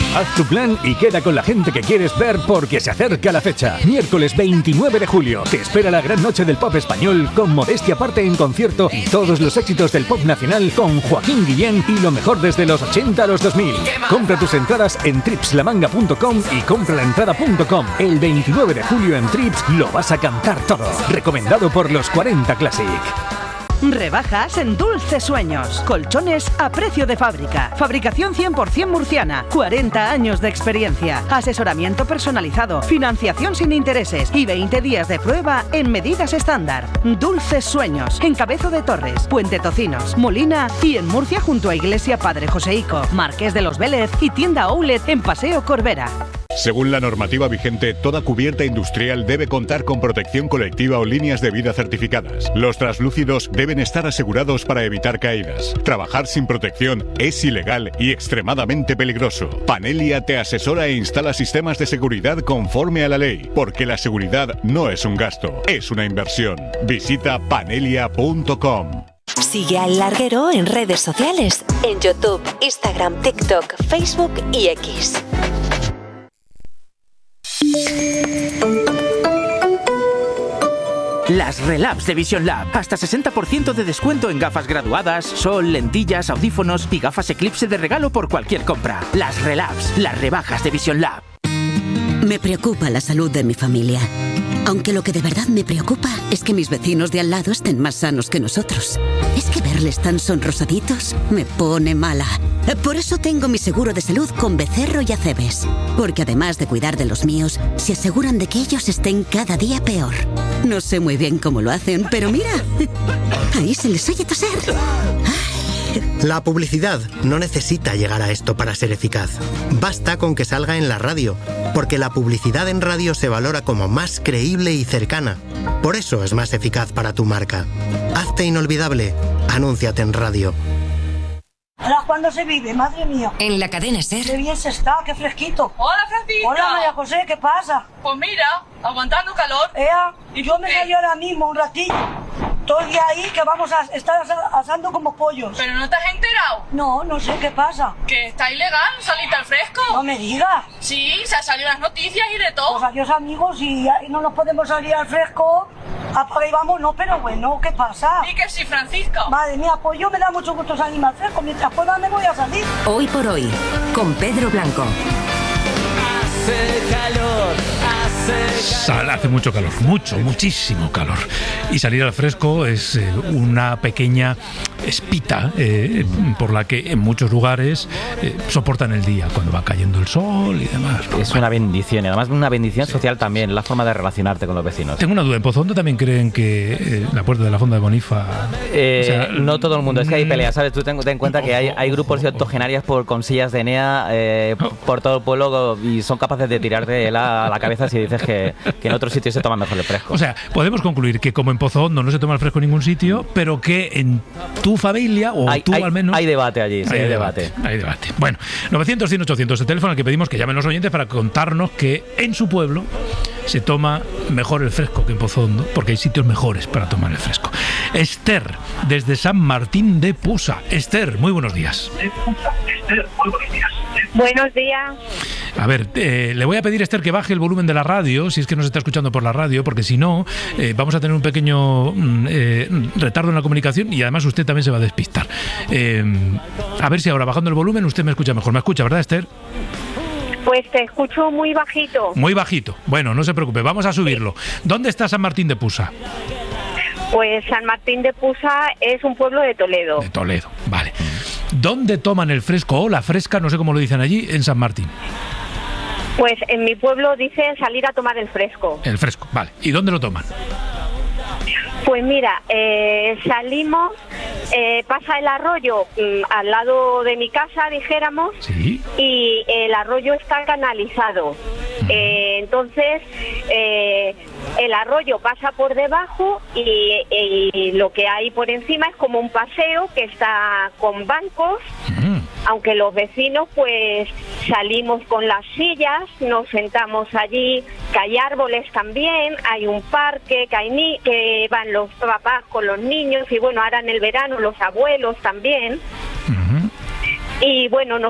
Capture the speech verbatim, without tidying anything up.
Haz tu plan y queda con la gente que quieres ver porque se acerca la fecha. Miércoles veintinueve de julio te espera la gran noche del pop español con Modestia Aparte en concierto y todos los éxitos del pop nacional con Joaquín Guillén y lo mejor desde los ochenta a los dos mil. Compra tus entradas en trips la manga punto com y compralaentrada punto com. El veintinueve de julio en Trips lo vas a cantar todo. Recomendado por los cuarenta Classic. Rebajas en Dulce Sueños. Colchones a precio de fábrica. Fabricación cien por ciento murciana. cuarenta años de experiencia. Asesoramiento personalizado. Financiación sin intereses. Y veinte días de prueba en medidas estándar. Dulce Sueños. En Cabezo de Torres, Puente Tocinos, Molina y en Murcia junto a Iglesia Padre Joseico, Marqués de los Vélez y tienda Outlet en Paseo Corbera. Según la normativa vigente, toda cubierta industrial debe contar con protección colectiva o líneas de vida certificadas. Los translúcidos deben estar asegurados para evitar caídas. Trabajar sin protección es ilegal y extremadamente peligroso. Panelia te asesora e instala sistemas de seguridad conforme a la ley, porque la seguridad no es un gasto, es una inversión. Visita panelia punto com. Sigue a El Larguero en redes sociales, en YouTube, Instagram, TikTok, Facebook y X. Las Relabs de Vision Lab. Hasta sesenta por ciento de descuento en gafas graduadas, sol, lentillas, audífonos y gafas Eclipse de regalo por cualquier compra. Las Relabs, las rebajas de Vision Lab. Me preocupa la salud de mi familia. Aunque lo que de verdad me preocupa es que mis vecinos de al lado estén más sanos que nosotros. Es que verles tan sonrosaditos me pone mala. Por eso tengo mi seguro de salud con Becerro y Acebes. Porque además de cuidar de los míos, se aseguran de que ellos estén cada día peor. No sé muy bien cómo lo hacen, pero mira, ahí se les oye toser. La publicidad no necesita llegar a esto para ser eficaz. Basta con que salga en la radio, porque la publicidad en radio se valora como más creíble y cercana. Por eso es más eficaz para tu marca. Hazte inolvidable. Anúnciate en radio. Ahora, ¿cuándo se vive? Madre mía. En la cadena SER. Qué bien se está, qué fresquito. Hola, Francisca. Hola, María José, ¿qué pasa? Pues mira, aguantando calor. Ea, y yo me salí ahora mismo un ratillo. Todo el día ahí que vamos a estar asando como pollos. ¿Pero no te has enterado? No, no sé qué pasa. Que está ilegal salirte al fresco. No me digas. Sí, se han salido las noticias y de todo. Pues adiós, amigos, y no nos podemos salir al fresco. Apaga y vamos, no, pero bueno, ¿qué pasa? Y que sí, Francisca. Madre mía, pues yo me da mucho gusto salir al fresco. Mientras pueda me voy a salir. Hoy por hoy, con Pedro Blanco. Hace calor, hace Sal, hace mucho calor, mucho, muchísimo calor. Y salir al fresco es eh, una pequeña espita eh, por la que en muchos lugares eh, soportan el día cuando va cayendo el sol y demás. Es una bendición, y además una bendición sí. social también, la forma de relacionarte con los vecinos. Tengo una duda, ¿en Pozondo también creen que eh, la puerta de la Fonda de Bonifa...? Eh, o sea, no todo el mundo, es que hay peleas, ¿sabes? Tú ten, ten en cuenta que hay, hay grupos de octogenarias por, con sillas de Enea eh, por todo el pueblo y son capaces de tirarte la, a la cabeza si dices que, que en otros sitios se toma mejor el fresco. O sea, podemos concluir que como en Pozondo no se toma el fresco en ningún sitio, pero que en tu familia, o hay, tú hay, al menos... Hay debate allí, sí, hay, hay debate, debate. Hay debate. Bueno, novecientos, cien, ochocientos, el teléfono al que pedimos que llamen los oyentes para contarnos que en su pueblo se toma mejor el fresco que en Pozondo, porque hay sitios mejores para tomar el fresco. Esther, desde San Martín de Pusa. Esther, muy buenos días. Esther, muy buenos días. Buenos días. A ver, eh, le voy a pedir a Esther que baje el volumen de la radio, si es que nos está escuchando por la radio, porque si no, eh, vamos a tener un pequeño eh, retardo en la comunicación y además usted también se va a despistar. Eh, a ver si ahora, bajando el volumen, usted me escucha mejor. ¿Me escucha, verdad, Esther? Pues te escucho muy bajito. Muy bajito. Bueno, no se preocupe, vamos a subirlo. ¿Dónde está San Martín de Pusa? Pues San Martín de Pusa es un pueblo de Toledo. De Toledo, vale. ¿Dónde toman el fresco o la fresca, no sé cómo lo dicen allí, en San Martín? Pues en mi pueblo dicen salir a tomar el fresco. El fresco, vale. ¿Y dónde lo toman? Pues mira, eh, salimos, eh, pasa el arroyo mm, al lado de mi casa, dijéramos, ¿sí? Y el arroyo está canalizado. Uh-huh. Eh, entonces, eh, el arroyo pasa por debajo y, y lo que hay por encima es como un paseo que está con bancos. Uh-huh. Aunque los vecinos pues salimos con las sillas, nos sentamos allí, que hay árboles también, hay un parque, que, hay ni- que van los papás con los niños y bueno, ahora en el verano los abuelos también. Uh-huh. Y bueno,